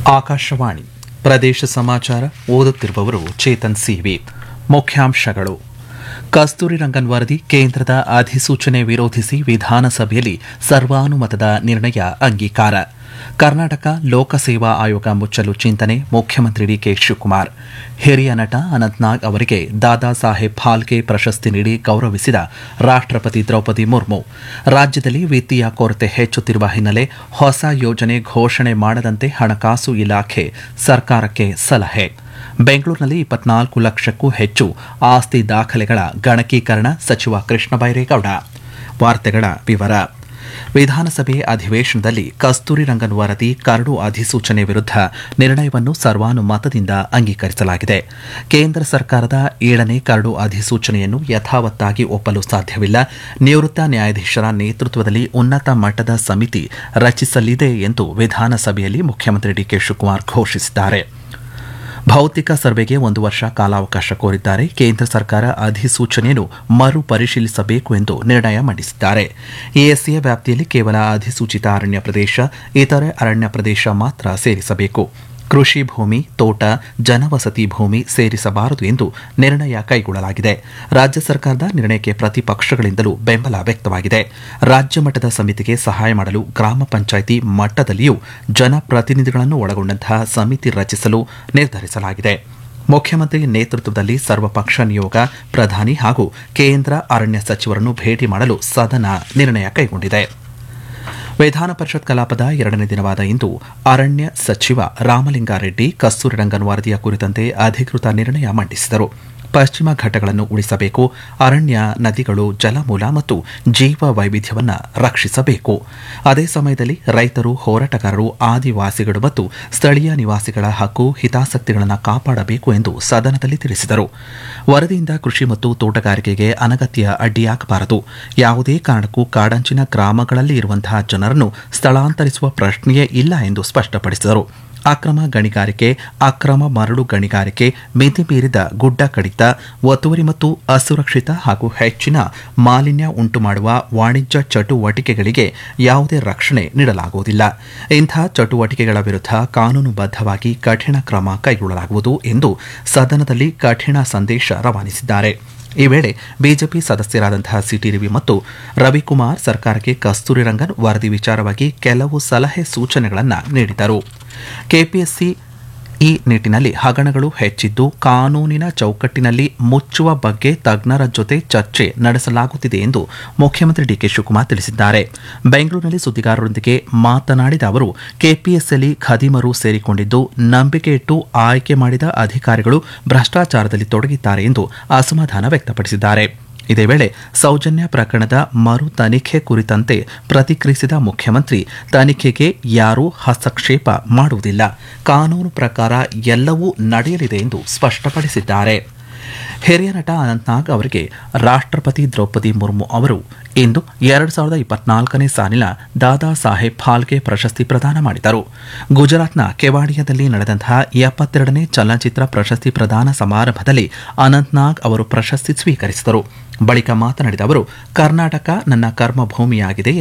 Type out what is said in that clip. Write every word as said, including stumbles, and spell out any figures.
ಆಕಾಶವಾಣಿ ಪ್ರದೇಶ ಸಮಾಚಾರ ಓದುತ್ತಿರುವವರು ಚೇತನ್ ಸಿವಿ. ಮುಖ್ಯಾಂಶಗಳು: ಕಸ್ತೂರಿ ರಂಗನ್ ವರದಿ ಕೇಂದ್ರದ ಅಧಿಸೂಚನೆ ವಿರೋಧಿಸಿ ವಿಧಾನಸಭೆಯಲ್ಲಿ ಸರ್ವಾನುಮತದ ನಿರ್ಣಯ ಅಂಗೀಕಾರ. ಕರ್ನಾಟಕ ಲೋಕಸೇವಾ ಆಯೋಗ ಮುಚ್ಚಲು ಚಿಂತನೆ, ಮುಖ್ಯಮಂತ್ರಿ ಡಿಕೆ ಶಿವಕುಮಾರ್. ಹಿರಿಯ ನಟ ಅನಂತ್ನಾಗ್ ಅವರಿಗೆ ದಾದಾ ಸಾಹೇಬ್ ಫಾಲ್ಕೆ ಪ್ರಶಸ್ತಿ ನೀಡಿ ಗೌರವಿಸಿದ ರಾಷ್ಟ್ರಪತಿ ದ್ರೌಪದಿ ಮುರ್ಮು. ರಾಜ್ಯದಲ್ಲಿ ವಿತ್ತೀಯ ಕೊರತೆ ಹೆಚ್ಚುತ್ತಿರುವ ಹಿನ್ನೆಲೆ ಹೊಸ ಯೋಜನೆ ಘೋಷಣೆ ಮಾಡದಂತೆ ಹಣಕಾಸು ಇಲಾಖೆ ಸರ್ಕಾರಕ್ಕೆ ಸಲಹೆ. ಬೆಂಗಳೂರಿನಲ್ಲಿ ಇಪ್ಪತ್ನಾಲ್ಕು ಲಕ್ಷಕ್ಕೂ ಹೆಚ್ಚು ಆಸ್ತಿ ದಾಖಲೆಗಳ ಗಣಕೀಕರಣ, ಸಚಿವ ಕೃಷ್ಣ ಬೈರೇಗೌಡ. ವಾರ್ತೆಗಳ ವಿವರ. ವಿಧಾನಸಭೆ ಅಧಿವೇಶನದಲ್ಲಿ ಕಸ್ತೂರಿ ರಂಗನ್ ವರದಿ ಕರಡು ಅಧಿಸೂಚನೆ ವಿರುದ್ಧ ನಿರ್ಣಯವನ್ನು ಸರ್ವಾನುಮತದಿಂದ ಅಂಗೀಕರಿಸಲಾಗಿದೆ. ಕೇಂದ್ರ ಸರ್ಕಾರದ ಏಳನೇ ಕರಡು ಅಧಿಸೂಚನೆಯನ್ನು ಯಥಾವತ್ತಾಗಿ ಒಪ್ಪಲು ಸಾಧ್ಯವಿಲ್ಲ. ನಿವೃತ್ತ ನ್ಯಾಯಾಧೀಶರ ನೇತೃತ್ವದಲ್ಲಿ ಉನ್ನತ ಮಟ್ಟದ ಸಮಿತಿ ರಚಿಸಲಿದೆ ಎಂದು ವಿಧಾನಸಭೆಯಲ್ಲಿ ಮುಖ್ಯಮಂತ್ರಿ ಡಿಕೆ ಶಿವಕುಮಾರ್ ಘೋಷಿಸಿದ್ದಾರೆ. ಭೌತಿಕ ಸರ್ವೆಗೆ ಒಂದು ವರ್ಷ ಕಾಲಾವಕಾಶ ಕೋರಿದ್ದಾರೆ. ಕೇಂದ್ರ ಸರ್ಕಾರ ಅಧಿಸೂಚನೆಯನ್ನು ಮರು ಪರಿಶೀಲಿಸಬೇಕು ಎಂದು ನಿರ್ಣಯ ಮಂಡಿಸಿದ್ದಾರೆ. ಎಎಸ್ಎ ವ್ಯಾಪ್ತಿಯಲ್ಲಿ ಕೇವಲ ಅಧಿಸೂಚಿತ ಅರಣ್ಯ ಪ್ರದೇಶ, ಇತರೆ ಅರಣ್ಯ ಪ್ರದೇಶ ಮಾತ್ರ ಸೇರಿಸಬೇಕು. ಕೃಷಿ ಭೂಮಿ, ತೋಟ, ಜನವಸತಿ ಭೂಮಿ ಸೇರಿಸಬಾರದು ಎಂದು ನಿರ್ಣಯ ಕೈಗೊಳ್ಳಲಾಗಿದೆ. ರಾಜ್ಯ ಸರ್ಕಾರದ ನಿರ್ಣಯಕ್ಕೆ ಪ್ರತಿಪಕ್ಷಗಳಿಂದಲೂ ಬೆಂಬಲ ವ್ಯಕ್ತವಾಗಿದೆ. ರಾಜ್ಯ ಮಟ್ಟದ ಸಮಿತಿಗೆ ಸಹಾಯ ಮಾಡಲು ಗ್ರಾಮ ಪಂಚಾಯಿತಿ ಮಟ್ಟದಲ್ಲಿಯೂ ಜನಪ್ರತಿನಿಧಿಗಳನ್ನು ಒಳಗೊಂಡಂತಹ ಸಮಿತಿ ರಚಿಸಲು ನಿರ್ಧರಿಸಲಾಗಿದೆ. ಮುಖ್ಯಮಂತ್ರಿ ನೇತೃತ್ವದಲ್ಲಿ ಸರ್ವಪಕ್ಷ ನಿಯೋಗ ಪ್ರಧಾನಿ ಹಾಗೂ ಕೇಂದ್ರ ಅರಣ್ಯ ಸಚಿವರನ್ನು ಭೇಟಿ ಮಾಡಲು ಸದನ ನಿರ್ಣಯ ಕೈಗೊಂಡಿದೆ. ವಿಧಾನ ಪರಿಷತ್ ಕಲಾಪದ ಎರಡನೇ ದಿನವಾದ ಇಂದು ಅರಣ್ಯ ಸಚಿವ ರಾಮಲಿಂಗಾರೆಡ್ಡಿ ಕಸ್ತೂರಿ ರಂಗನ್ ವರದಿಯ ಕುರಿತಂತೆ ಅಧಿಕೃತ ನಿರ್ಣಯ ಮಂಡಿಸಿದರು. ಪಶ್ಚಿಮ ಘಟ್ಟಗಳನ್ನು ಉಳಿಸಬೇಕು, ಅರಣ್ಯ, ನದಿಗಳು, ಜಲಮೂಲ ಮತ್ತು ಜೀವ ವೈವಿಧ್ಯವನ್ನು ರಕ್ಷಿಸಬೇಕು. ಅದೇ ಸಮಯದಲ್ಲಿ ರೈತರು, ಹೋರಾಟಗಾರರು, ಆದಿವಾಸಿಗಳು ಮತ್ತು ಸ್ಥಳೀಯ ನಿವಾಸಿಗಳ ಹಕ್ಕು ಹಿತಾಸಕ್ತಿಗಳನ್ನು ಕಾಪಾಡಬೇಕು ಎಂದು ಸದನದಲ್ಲಿ ತಿಳಿಸಿದರು. ವರದಿಯಿಂದ ಕೃಷಿ ಮತ್ತು ತೋಟಗಾರಿಕೆಗೆ ಅನಗತ್ಯ ಅಡ್ಡಿಯಾಗಬಾರದು. ಯಾವುದೇ ಕಾರಣಕ್ಕೂ ಕಾಡಂಚಿನ ಗ್ರಾಮಗಳಲ್ಲಿ ಇರುವಂತಹ ಜನರನ್ನು ಸ್ಥಳಾಂತರಿಸುವ ಪ್ರಶ್ನೆಯೇ ಇಲ್ಲ ಎಂದು ಸ್ಪಷ್ಟಪಡಿಸಿದರು. ಅಕ್ರಮ ಗಣಿಗಾರಿಕೆ, ಅಕ್ರಮ ಮರಳು ಗಣಿಗಾರಿಕೆ, ಮಿತಿ ಮೀರಿದ ಗುಡ್ಡ ಕಡಿತ, ಒತ್ತುವರಿ ಮತ್ತು ಅಸುರಕ್ಷಿತ ಹಾಗೂ ಹೆಚ್ಚಿನ ಮಾಲಿನ್ಯ ಉಂಟುಮಾಡುವ ವಾಣಿಜ್ಯ ಚಟುವಟಿಕೆಗಳಿಗೆ ಯಾವುದೇ ರಕ್ಷಣೆ ನೀಡಲಾಗುವುದಿಲ್ಲ. ಇಂಥ ಚಟುವಟಿಕೆಗಳ ವಿರುದ್ಧ ಕಾನೂನುಬದ್ಧವಾಗಿ ಕಠಿಣ ಕ್ರಮ ಕೈಗೊಳ್ಳಲಾಗುವುದು ಎಂದು ಸದನದಲ್ಲಿ ಕಠಿಣ ಸಂದೇಶ ರವಾನಿಸಿದ್ದಾರೆ. ಈ ವೇಳೆ ಬಿಜೆಪಿ ಸದಸ್ಯರಾದಂತಹ ಸಿಟಿ ರವಿ ಮತ್ತು ರವಿಕುಮಾರ್ ಸರ್ಕಾರಕ್ಕೆ ಕಸ್ತೂರಿ ರಂಗನ್ ವರದಿ ವಿಚಾರವಾಗಿ ಕೆಲವು ಸಲಹೆ ಸೂಚನೆಗಳನ್ನು ನೀಡಿದರು. ಕೆಪಿಎಸ್ಸಿ ಈ ನಿಟ್ಟಿನಲ್ಲಿ ಹಗರಣಗಳು ಹೆಚ್ಚಿದ್ದು ಕಾನೂನಿನ ಚೌಕಟ್ಟಿನಲ್ಲಿ ಮುಚ್ಚುವ ಬಗ್ಗೆ ತಜ್ಞರ ಜೊತೆ ಚರ್ಚೆ ನಡೆಸಲಾಗುತ್ತಿದೆ ಎಂದು ಮುಖ್ಯಮಂತ್ರಿ ಡಿಕೆ ಶಿವಕುಮಾರ್ ತಿಳಿಸಿದ್ದಾರೆ. ಬೆಂಗಳೂರಿನಲ್ಲಿ ಸುದ್ದಿಗಾರರೊಂದಿಗೆ ಮಾತನಾಡಿದ ಅವರು, ಕೆಪಿಎಸ್ಸಿಯಲ್ಲಿ ಖದೀಮರು ಸೇರಿಕೊಂಡಿದ್ದು ನಂಬಿಕೆ ಇಟ್ಟು ಆಯ್ಕೆ ಮಾಡಿದ ಅಧಿಕಾರಿಗಳು ಭ್ರಷ್ಟಾಚಾರದಲ್ಲಿ ತೊಡಗಿದ್ದಾರೆ ಎಂದು ಅಸಮಾಧಾನ ವ್ಯಕ್ತಪಡಿಸಿದ್ದಾರೆ. ಇದೇ ವೇಳೆ ಸೌಜನ್ಯ ಪ್ರಕರಣದ ಮರು ತನಿಖೆ ಕುರಿತಂತೆ ಪ್ರತಿಕ್ರಿಯಿಸಿದ ಮುಖ್ಯಮಂತ್ರಿ, ತನಿಖೆಗೆ ಯಾರೂ ಹಸ್ತಕ್ಷೇಪ ಮಾಡುವುದಿಲ್ಲ, ಕಾನೂನು ಪ್ರಕಾರ ಎಲ್ಲವೂ ನಡೆಯಲಿದೆ ಎಂದು ಸ್ಪಷ್ಟಪಡಿಸಿದ್ದಾರೆ. ಹಿರಿಯ ನಟ ಅನಂತ್ನಾಗ್ ಅವರಿಗೆ ರಾಷ್ಟ್ರಪತಿ ದ್ರೌಪದಿ ಮುರ್ಮು ಅವರು ಇಂದು ಎರಡು ಸಾವಿರದ ಇಪ್ಪತ್ನಾಲ್ಕನೇ ಸಾಲಿನ ದಾದಾ ಸಾಹೇಬ್ ಫಾಲ್ಕೆ ಪ್ರಶಸ್ತಿ ಪ್ರದಾನ ಮಾಡಿದರು. ಗುಜರಾತ್ನ ಕೆವಾಡಿಯಾದಲ್ಲಿ ನಡೆದಂತಹ ಎಪ್ಪತ್ತೆರಡನೇ ಚಲನಚಿತ್ರ ಪ್ರಶಸ್ತಿ ಪ್ರದಾನ ಸಮಾರಂಭದಲ್ಲಿ ಅನಂತ್ನಾಗ್ ಅವರು ಪ್ರಶಸ್ತಿ ಸ್ವೀಕರಿಸಿದರು. ಬಳಿಕ ಮಾತನಾಡಿದ ಅವರು, ಕರ್ನಾಟಕ ನನ್ನ ಕರ್ಮಭೂಮಿಯಾಗಿದೆ